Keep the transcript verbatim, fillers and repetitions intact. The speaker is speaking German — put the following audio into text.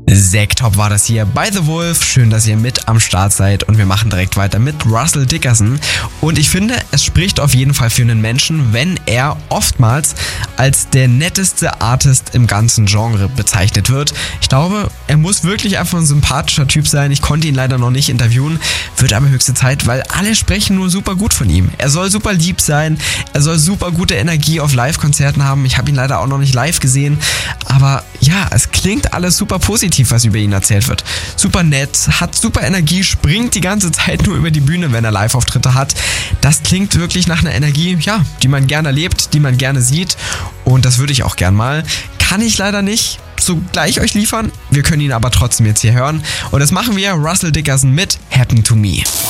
Sektop war das hier bei The Wolf. Schön, dass ihr mit am Start seid und wir machen direkt weiter mit Russell Dickerson. Und ich finde, es spricht auf jeden Fall für einen Menschen, wenn er oftmals als der netteste Artist im ganzen Genre bezeichnet wird. Ich glaube, er muss wirklich einfach ein sympathischer Typ sein. Ich konnte ihn leider noch nicht interviewen, wird aber höchste Zeit, weil alle sprechen nur super gut von ihm. Er soll super lieb sein, er soll super gute Energie auf Live-Konzerten haben. Ich habe ihn leider auch noch nicht live gesehen, aber ja, es klingt alles super positiv, was über ihn erzählt wird. Super nett, hat super Energie, springt die ganze Zeit nur über die Bühne, wenn er Live-Auftritte hat. Das klingt wirklich nach einer Energie, ja, die man gerne erlebt, die man gerne sieht und das würde ich auch gern mal. Kann ich leider nicht so gleich euch liefern, wir können ihn aber trotzdem jetzt hier hören und das machen wir, Russell Dickerson mit Happen to Me.